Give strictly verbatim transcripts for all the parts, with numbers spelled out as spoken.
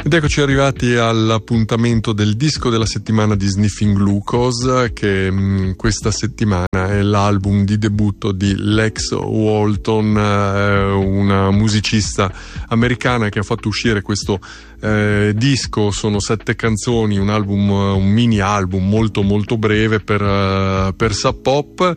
Ed eccoci arrivati all'appuntamento del disco della settimana di Sniffing Glucose, che mh, questa settimana è l'album di debutto di Lex Walton, eh, una musicista americana che ha fatto uscire questo eh, disco. Sono sette canzoni, un album, un mini album molto molto breve per, uh, per Sub Pop,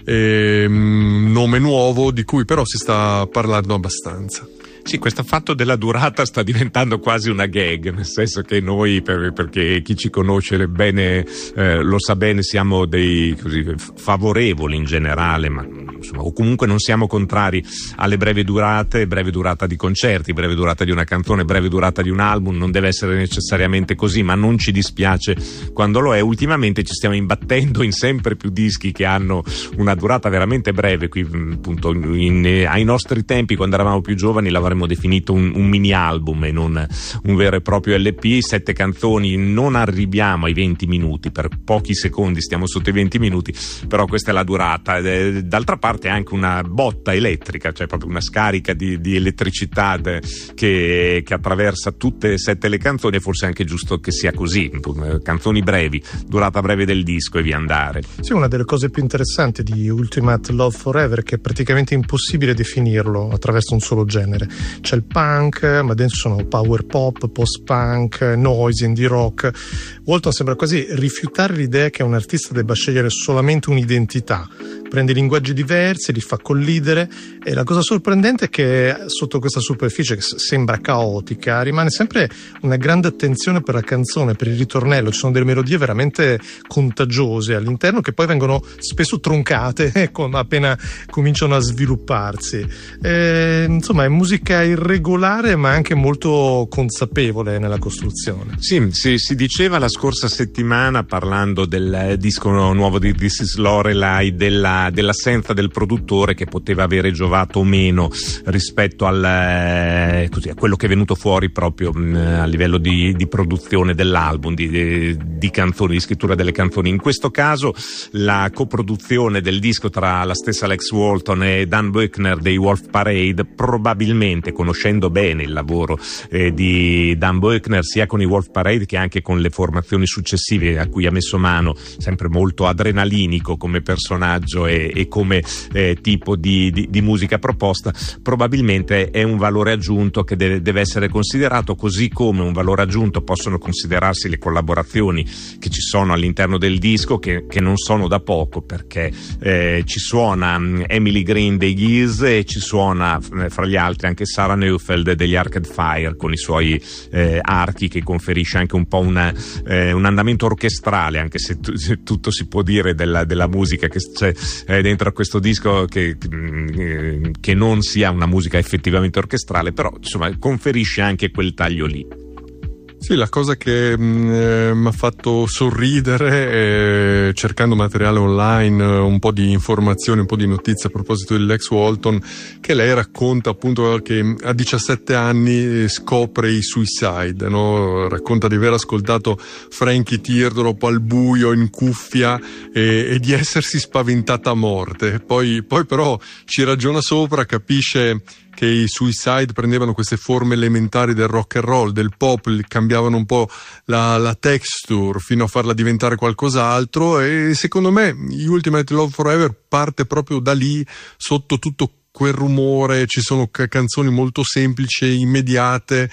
e, mh, nome nuovo di cui però si sta parlando abbastanza. Sì, questo fatto della durata sta diventando quasi una gag, nel senso che noi, per, perché chi ci conosce bene eh, lo sa bene, siamo dei così, favorevoli in generale, ma insomma, o comunque non siamo contrari alle brevi durate, breve durata di concerti, breve durata di una canzone, breve durata di un album. Non deve essere necessariamente così, ma non ci dispiace quando lo è. Ultimamente ci stiamo imbattendo in sempre più dischi che hanno una durata veramente breve. Qui appunto in, in, ai nostri tempi, quando eravamo più giovani, l'avremmo definito un, un mini album e non un vero e proprio L P. Sette canzoni, non arriviamo ai venti minuti, per pochi secondi stiamo sotto i venti minuti, però questa è la durata. D'altra parte è anche una botta elettrica, cioè proprio una scarica di, di elettricità de, che, che attraversa tutte e sette le canzoni. E forse è anche giusto che sia così, canzoni brevi, durata breve del disco e via andare. Sì, una delle cose più interessanti di Ultimate Love Forever è che è praticamente impossibile definirlo attraverso un solo genere. C'è il punk, ma dentro sono power pop, post-punk, noise, indie rock. Walton sembra quasi rifiutare l'idea che un artista debba scegliere solamente un'identità. Prende linguaggi diversi, li fa collidere, e la cosa sorprendente è che sotto questa superficie che sembra caotica rimane sempre una grande attenzione per la canzone, per il ritornello. Ci sono delle melodie veramente contagiose all'interno, che poi vengono spesso troncate ecco, appena cominciano a svilupparsi. E, insomma, è musica irregolare ma anche molto consapevole nella costruzione. Sì, sì, si diceva la scorsa settimana, parlando del disco nuovo di This Is Lorelai, della dell'assenza del produttore, che poteva avere giovato meno rispetto al, eh, così, a quello che è venuto fuori proprio mh, a livello di, di produzione dell'album, di, di, di canzoni, di scrittura delle canzoni. In questo caso la coproduzione del disco tra la stessa Lex Walton e Dan Buckner dei Wolf Parade, probabilmente, conoscendo bene il lavoro eh, di Dan Buckner sia con i Wolf Parade che anche con le formazioni successive a cui ha messo mano, sempre molto adrenalinico come personaggio e, e come eh, tipo di, di, di musica proposta, probabilmente è un valore aggiunto che deve, deve essere considerato, così come un valore aggiunto possono considerarsi le collaborazioni che ci sono all'interno del disco, che, che non sono da poco, perché eh, ci suona Emily Green dei Gees e ci suona eh, fra gli altri anche Sarah Neufeld degli Arcade Fire, con i suoi eh, archi, che conferisce anche un po' una, eh, un andamento orchestrale, anche se, tu, se tutto si può dire della, della musica che c'è eh, dentro a questo disco, che, che non sia una musica effettivamente orchestrale, però insomma conferisce anche quel taglio lì. Sì, la cosa che eh, mi ha fatto sorridere, eh, cercando materiale online, un po' di informazioni, un po' di notizie a proposito di Lex Walton, che lei racconta appunto che a diciassette anni scopre i Suicide, no? Racconta di aver ascoltato Frankie Teardrop al buio in cuffia e, e di essersi spaventata a morte. Poi, poi però ci ragiona sopra, capisce che i Suicide prendevano queste forme elementari del rock and roll, del pop, cambiavano un po' la, la texture fino a farla diventare qualcos'altro, e secondo me Ultimate Love Forever parte proprio da lì, sotto tutto quel rumore. Ci sono c- canzoni molto semplici, immediate,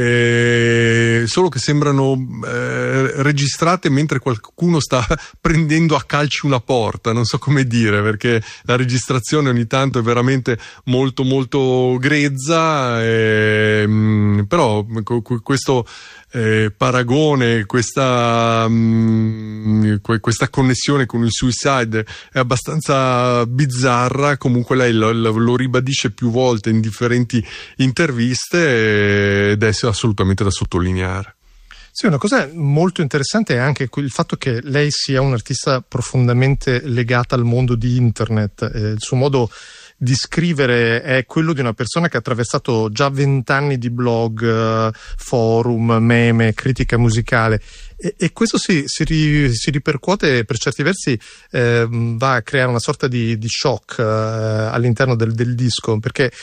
eh, solo che sembrano eh, registrate mentre qualcuno sta prendendo a calci una porta, non so come dire, perché la registrazione ogni tanto è veramente molto molto grezza, eh, mh, però c- questo Eh, paragone, questa mh, questa connessione con il Suicide è abbastanza bizzarra. Comunque lei lo, lo ribadisce più volte in differenti interviste ed è assolutamente da sottolineare. Sì, una cosa molto interessante è anche il fatto che lei sia un'artista profondamente legata al mondo di internet. Eh, il suo modo di scrivere è quello di una persona che ha attraversato già vent'anni di blog, forum, meme, critica musicale, e, e questo si, si, ri, si ripercuote per certi versi, eh, va a creare una sorta di, di shock eh, all'interno del, del disco, perché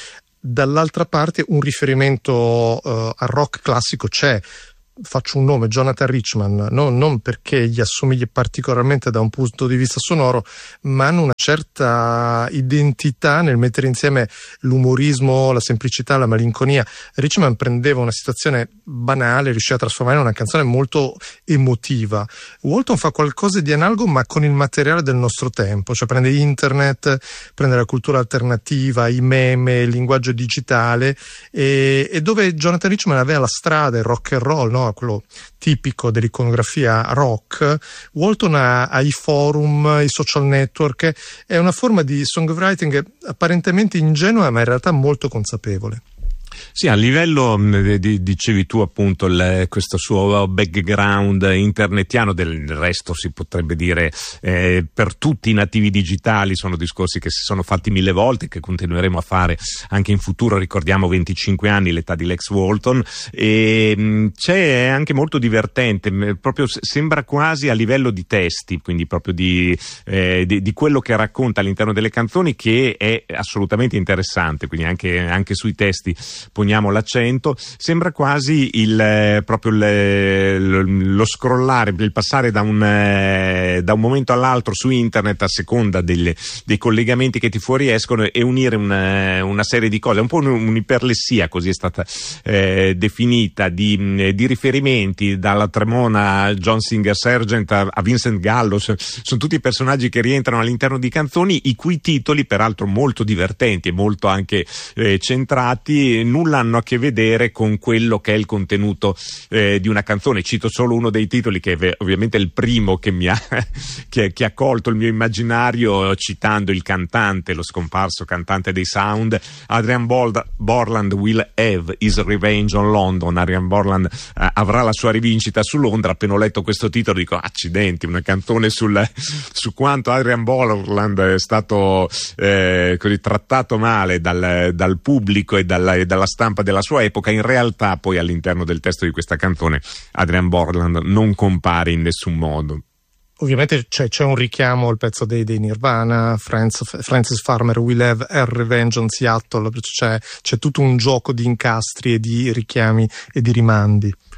Dall'altra parte un riferimento uh, al rock classico c'è. Faccio un nome, Jonathan Richman, no? Non perché gli assomigli particolarmente da un punto di vista sonoro, ma hanno una certa identità nel mettere insieme l'umorismo, la semplicità, la malinconia. Richman prendeva una situazione banale e riusciva a trasformarla in una canzone molto emotiva. Walton fa qualcosa di analogo ma con il materiale del nostro tempo, cioè prende internet, prende la cultura alternativa, i meme, il linguaggio digitale, e, e dove Jonathan Richman aveva la strada, il rock and roll, no? Quello tipico dell'iconografia rock, Walton ha, ha i forum, i social network. È una forma di songwriting apparentemente ingenua ma in realtà molto consapevole. Sì, a livello, di, dicevi tu appunto, il, questo suo background internetiano, del resto si potrebbe dire eh, per tutti i nativi digitali, sono discorsi che si sono fatti mille volte, che continueremo a fare anche in futuro. Ricordiamo venticinque anni, l'età di Lex Walton, e mh, c'è anche molto divertente, proprio sembra quasi a livello di testi, quindi proprio di, eh, di, di quello che racconta all'interno delle canzoni, che è assolutamente interessante, quindi anche, anche sui testi poniamo l'accento. Sembra quasi il eh, proprio il, lo scrollare, il passare da un, eh, da un momento all'altro su internet a seconda delle, dei collegamenti che ti fuoriescono, e unire una, una serie di cose, un po' un'iperlessia, così è stata eh, definita, di, di riferimenti dalla Tremona a John Singer Sargent a, a Vincent Gallo. Sono tutti personaggi che rientrano all'interno di canzoni i cui titoli, peraltro molto divertenti e molto anche eh, centrati, nulla hanno a che vedere con quello che è il contenuto eh, di una canzone. Cito solo uno dei titoli, che è ovviamente il primo che mi ha che, che ha colto il mio immaginario, citando il cantante, lo scomparso cantante dei Sound. Adrian Borland will have his revenge on London. Adrian Borland eh, avrà la sua rivincita su Londra. Appena ho letto questo titolo dico accidenti, una canzone sul, su quanto Adrian Borland è stato eh, così trattato male dal, dal pubblico e dalla, e dalla stampa della sua epoca. In realtà poi all'interno del testo di questa canzone Adrian Borland non compare in nessun modo. Ovviamente c'è, c'è un richiamo al pezzo dei, dei Nirvana, Francis, Francis Farmer will have a revenge on Seattle, c'è, c'è tutto un gioco di incastri e di richiami e di rimandi.